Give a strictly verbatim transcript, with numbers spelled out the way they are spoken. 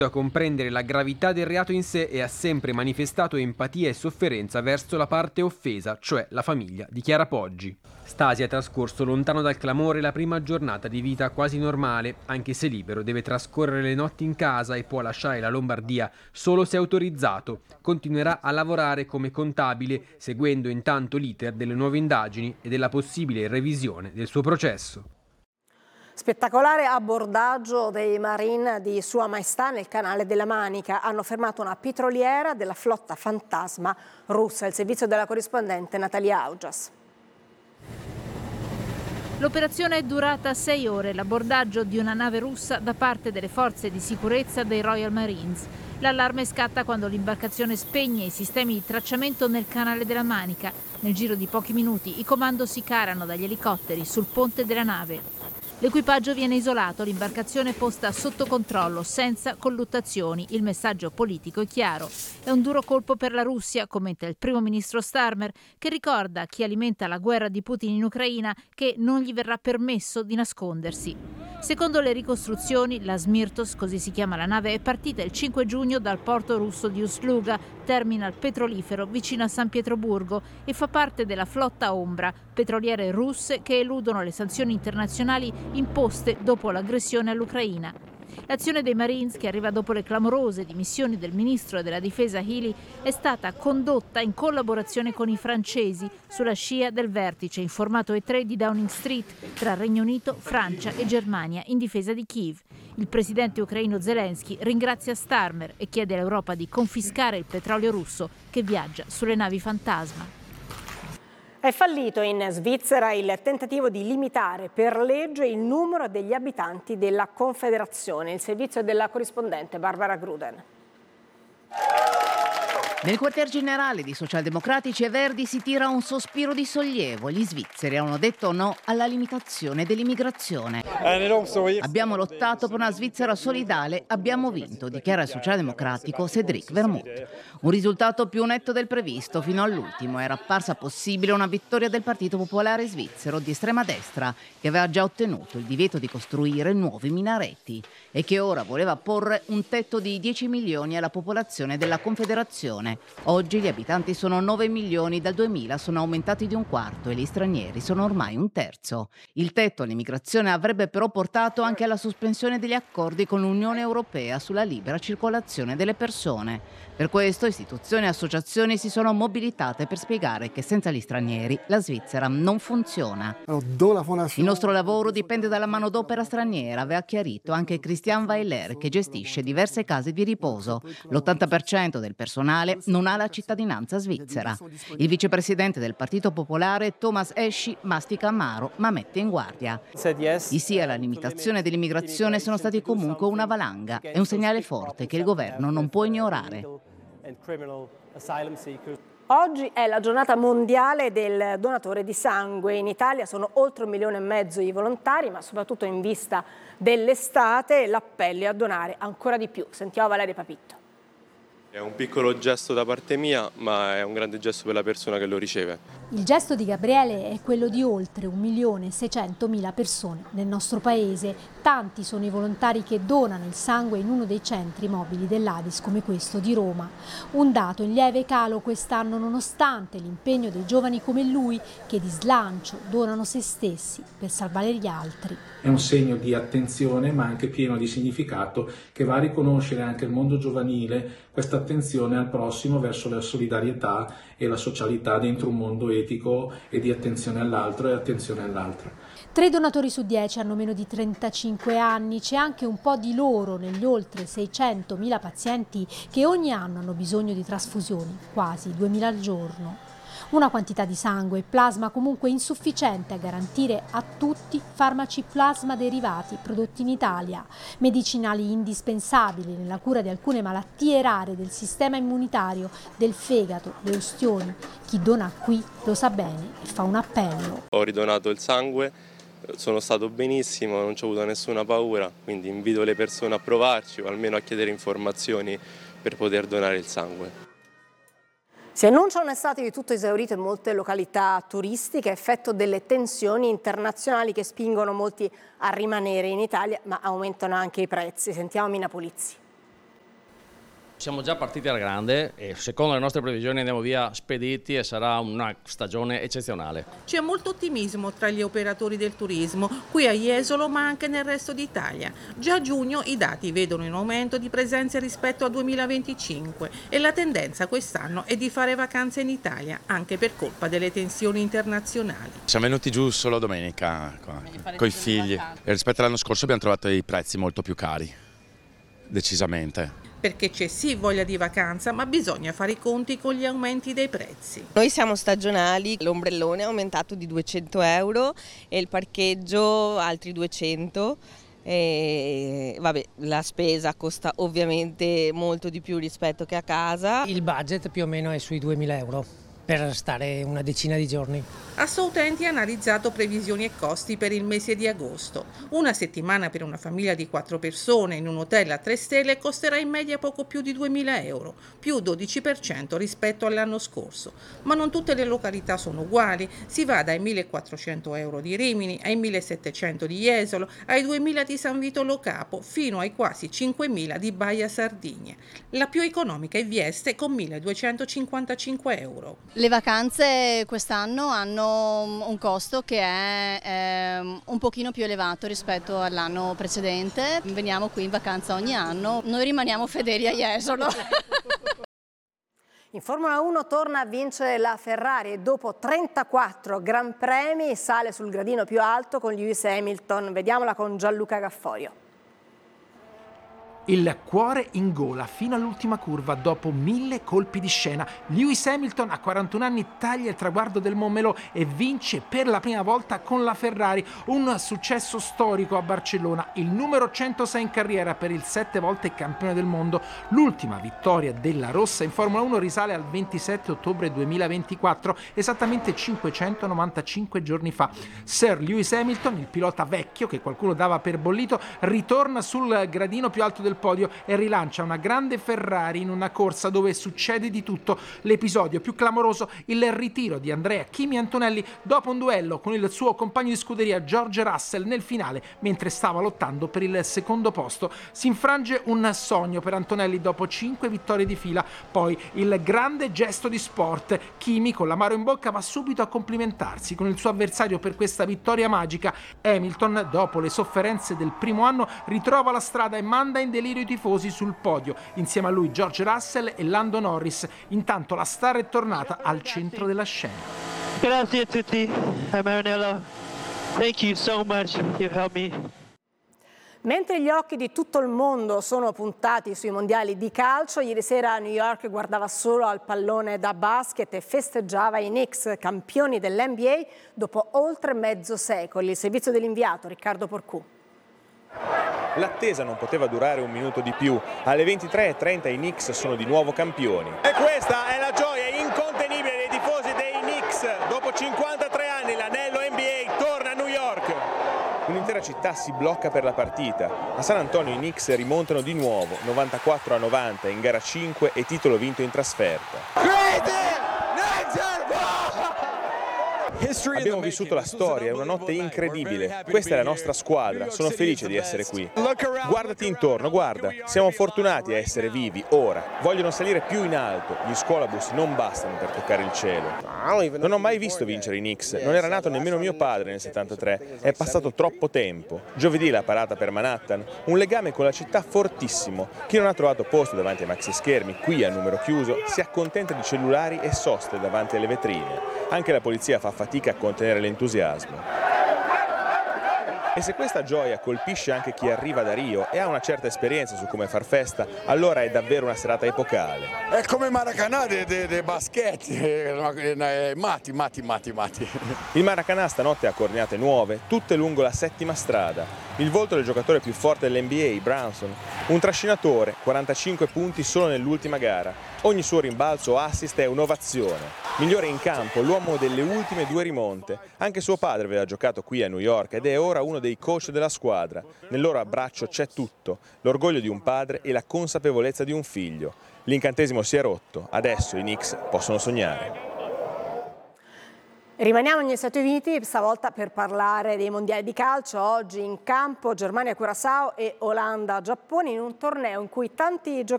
A comprendere la gravità del reato in sé e ha sempre manifestato empatia e sofferenza verso la parte offesa, cioè la famiglia di Chiara Poggi. Stasi ha trascorso lontano dal clamore la prima giornata di vita quasi normale, anche se libero, deve trascorrere le notti in casa e può lasciare la Lombardia solo se autorizzato. Continuerà a lavorare come contabile, seguendo intanto l'iter delle nuove indagini e della possibile revisione del suo processo. Spettacolare abbordaggio dei Marine di Sua Maestà nel canale della Manica. Hanno fermato una petroliera della flotta fantasma russa. Il servizio della corrispondente Natalia Augias. L'operazione è durata sei ore, l'abbordaggio di una nave russa da parte delle forze di sicurezza dei Royal Marines. L'allarme scatta quando l'imbarcazione spegne i sistemi di tracciamento nel canale della Manica. Nel giro di pochi minuti i comando si carano dagli elicotteri sul ponte della nave. L'equipaggio viene isolato, l'imbarcazione posta sotto controllo, senza colluttazioni. Il messaggio politico è chiaro. È un duro colpo per la Russia, commenta il primo ministro Starmer, che ricorda a chi alimenta la guerra di Putin in Ucraina che non gli verrà permesso di nascondersi. Secondo le ricostruzioni, la Smirtos, così si chiama la nave, è partita il cinque giugno dal porto russo di Ust-Luga, terminal petrolifero vicino a San Pietroburgo, e fa parte della flotta Ombra, petroliere russe che eludono le sanzioni internazionali imposte dopo l'aggressione all'Ucraina. L'azione dei Marines, che arriva dopo le clamorose dimissioni del ministro della difesa Healy, è stata condotta in collaborazione con i francesi sulla scia del vertice in formato E tre di Downing Street tra Regno Unito, Francia e Germania in difesa di Kiev. Il presidente ucraino Zelensky ringrazia Starmer e chiede all'Europa di confiscare il petrolio russo che viaggia sulle navi fantasma. È fallito in Svizzera il tentativo di limitare per legge il numero degli abitanti della Confederazione. Il servizio della corrispondente Barbara Gruden. Nel quartier generale di Socialdemocratici e Verdi si tira un sospiro di sollievo. Gli svizzeri hanno detto no alla limitazione dell'immigrazione. Abbiamo lottato per una Svizzera solidale, abbiamo vinto, dichiara il socialdemocratico Cédric Vermouth. Un risultato più netto del previsto. Fino all'ultimo era apparsa possibile una vittoria del Partito Popolare Svizzero di estrema destra, che aveva già ottenuto il divieto di costruire nuovi minareti e che ora voleva porre un tetto di dieci milioni alla popolazione della Confederazione. Oggi gli abitanti sono nove milioni, dal duemila sono aumentati di un quarto e gli stranieri sono ormai un terzo. Il tetto all'immigrazione avrebbe però portato anche alla sospensione degli accordi con l'Unione Europea sulla libera circolazione delle persone. Per questo istituzioni e associazioni si sono mobilitate per spiegare che senza gli stranieri la Svizzera non funziona. Il nostro lavoro dipende dalla manodopera straniera, aveva chiarito anche Christian Weiler, che gestisce diverse case di riposo. L'ottanta per cento del personale non ha la cittadinanza svizzera. Il vicepresidente del Partito Popolare, Thomas Eschi, mastica amaro ma mette in guardia. I sì alla limitazione dell'immigrazione sono stati comunque una valanga. È un segnale forte che il governo non può ignorare. Oggi è la giornata mondiale del donatore di sangue. In Italia sono oltre un milione e mezzo i volontari, ma soprattutto in vista dell'estate l'appello è a donare ancora di più. Sentiamo Valeria Papitto. È un piccolo gesto da parte mia, ma è un grande gesto per la persona che lo riceve. Il gesto di Gabriele è quello di oltre un milione seicentomila persone nel nostro paese. Tanti sono i volontari che donano il sangue in uno dei centri mobili dell'A D I S come questo di Roma. Un dato in lieve calo quest'anno nonostante l'impegno dei giovani come lui che di slancio donano se stessi per salvare gli altri. È un segno di attenzione ma anche pieno di significato che va a riconoscere anche il mondo giovanile questa attenzione al prossimo verso la solidarietà e la socialità dentro un mondo etico e di attenzione all'altro e attenzione all'altro. Tre donatori su dieci hanno meno di trentacinque anni, c'è anche un po' di loro negli oltre seicentomila pazienti che ogni anno hanno bisogno di trasfusioni, quasi duemila al giorno. Una quantità di sangue e plasma comunque insufficiente a garantire a tutti farmaci plasma derivati prodotti in Italia, medicinali indispensabili nella cura di alcune malattie rare del sistema immunitario, del fegato, le ustioni. Chi dona qui lo sa bene e fa un appello. Ho ridonato il sangue, sono stato benissimo, non ho avuto nessuna paura, quindi invito le persone a provarci o almeno a chiedere informazioni per poter donare il sangue. Si annuncia un'estate di tutto esaurito in molte località turistiche, effetto delle tensioni internazionali che spingono molti a rimanere in Italia, ma aumentano anche i prezzi. Sentiamo Mina Polizzi. Siamo già partiti alla grande e secondo le nostre previsioni andiamo via spediti e sarà una stagione eccezionale. C'è molto ottimismo tra gli operatori del turismo, qui a Jesolo ma anche nel resto d'Italia. Già a giugno i dati vedono in aumento di presenze rispetto al duemilaventicinque e la tendenza quest'anno è di fare vacanze in Italia, anche per colpa delle tensioni internazionali. Siamo venuti giù solo domenica con i figli e rispetto all'anno scorso abbiamo trovato i prezzi molto più cari, decisamente. Perché c'è sì voglia di vacanza, ma bisogna fare i conti con gli aumenti dei prezzi. Noi siamo stagionali, l'ombrellone è aumentato di duecento euro e il parcheggio altri duecento. E vabbè, la spesa costa ovviamente molto di più rispetto che a casa. Il budget più o meno è sui duemila euro per stare una decina di giorni. Assoutenti ha analizzato previsioni e costi per il mese di agosto. Una settimana per una famiglia di quattro persone in un hotel a tre stelle costerà in media poco più di duemila euro, più dodici per cento rispetto all'anno scorso. Ma non tutte le località sono uguali, si va dai millequattrocento euro di Rimini ai millesettecento di Jesolo, ai duemila di San Vito Lo Capo, fino ai quasi cinquemila di Baia Sardinia. La più economica è Vieste con milleduecentocinquantacinque euro. Le vacanze quest'anno hanno un costo che è eh, un pochino più elevato rispetto all'anno precedente. Veniamo qui in vacanza ogni anno, noi rimaniamo fedeli a Jesolo. In Formula uno torna a vincere la Ferrari e dopo trentaquattro Gran Premi sale sul gradino più alto con Lewis Hamilton. Vediamola con Gianluca Gafforio. Il cuore in gola fino all'ultima curva dopo mille colpi di scena. Lewis Hamilton a quarantuno anni taglia il traguardo del Montmelò e vince per la prima volta con la Ferrari. Un successo storico a Barcellona, il numero centosei in carriera per il sette volte campione del mondo. L'ultima vittoria della rossa in Formula uno risale al ventisette ottobre duemilaventiquattro, esattamente cinquecentonovantacinque giorni fa. Sir Lewis Hamilton, il pilota vecchio che qualcuno dava per bollito, ritorna sul gradino più alto del podio e rilancia una grande Ferrari in una corsa dove succede di tutto. L'episodio più clamoroso, il ritiro di Andrea Kimi Antonelli dopo un duello con il suo compagno di scuderia George Russell nel finale mentre stava lottando per il secondo posto. Si infrange un sogno per Antonelli dopo cinque vittorie di fila. Poi il grande gesto di sport. Kimi con l'amaro in bocca va subito a complimentarsi con il suo avversario per questa vittoria magica. Hamilton, dopo le sofferenze del primo anno, ritrova la strada e manda in delirio i tifosi sul podio. Insieme a lui George Russell e Lando Norris. Intanto la star è tornata al centro della scena. Grazie a tutti, I'm Marinello. Thank you so much, you helped me. Mentre gli occhi di tutto il mondo sono puntati sui mondiali di calcio, ieri sera a New York guardava solo al pallone da basket e festeggiava i Knicks, campioni dell'N B A dopo oltre mezzo secolo. Il servizio dell'inviato Riccardo Porcù. L'attesa non poteva durare un minuto di più. Alle ventitré e trenta i Knicks sono di nuovo campioni. E questa è la gioia incontenibile dei tifosi dei Knicks. Dopo cinquantatré anni l'anello N B A torna a New York. Un'intera città si blocca per la partita. A San Antonio i Knicks rimontano di nuovo, novantaquattro a novanta in gara cinque e titolo vinto in trasferta. Abbiamo vissuto la storia, è una notte incredibile. Questa è la nostra squadra, sono felice di essere qui. Guardati intorno, guarda, siamo fortunati a essere vivi ora. Vogliono salire più in alto, gli scuolabus non bastano per toccare il cielo. Non ho mai visto vincere i Knicks, non era nato nemmeno mio padre nel settantatré, è passato troppo tempo. Giovedì la parata per Manhattan, un legame con la città fortissimo. Chi non ha trovato posto davanti ai maxi schermi, qui a numero chiuso, si accontenta di cellulari e soste davanti alle vetrine. Anche la polizia fa fatica a contenere l'entusiasmo. E se questa gioia colpisce anche chi arriva da Rio e ha una certa esperienza su come far festa, allora è davvero una serata epocale. È come Maracanã dei baschetti, matti, matti, matti, matti. Il Maracanã stanotte ha coordinate nuove, tutte lungo la settima strada. Il volto del giocatore più forte dell'N B A, Brunson, un trascinatore, quarantacinque punti solo nell'ultima gara. Ogni suo rimbalzo o assist è un'ovazione. Migliore in campo, l'uomo delle ultime due rimonte. Anche suo padre aveva giocato qui a New York ed è ora uno dei coach della squadra. Nel loro abbraccio c'è tutto, l'orgoglio di un padre e la consapevolezza di un figlio. L'incantesimo si è rotto, adesso i Knicks possono sognare. Rimaniamo negli Stati Uniti, stavolta per parlare dei mondiali di calcio. Oggi in campo Germania-Curaçao e Olanda-Giappone in un torneo in cui tanti giocatori